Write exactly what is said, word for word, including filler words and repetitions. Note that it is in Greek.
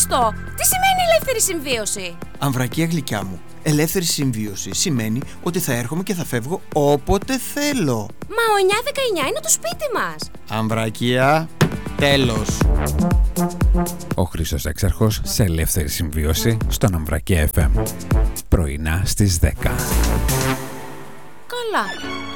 το! Τι σημαίνει ελεύθερη συμβίωση? Αμβρακία γλυκιά μου, ελεύθερη συμβίωση σημαίνει ότι θα έρχομαι και θα φεύγω όποτε θέλω. Μα ο εννιά δεκαεννιά είναι το σπίτι μας. Αμβρακία, τέλος. Ο Χρήστος Έξαρχος σε ελεύθερη συμβίωση στον Αμβρακία εφ εμ. Πρωινά στις δέκα. Καλά.